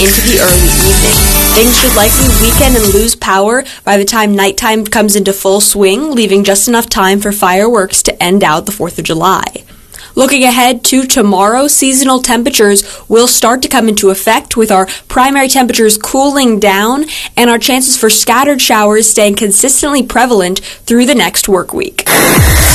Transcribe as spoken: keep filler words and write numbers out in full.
into the early evening. Things should likely weaken and lose power by the time nighttime comes into full swing, leaving just enough time for fireworks to end out the fourth of July. Looking ahead to tomorrow, seasonal temperatures will start to come into effect with our primary temperatures cooling down and our chances for scattered showers staying consistently prevalent through the next work week.